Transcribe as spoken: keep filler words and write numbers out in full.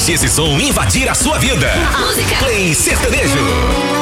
Deixe esse som invadir a sua vida. Música Play Sertanejo.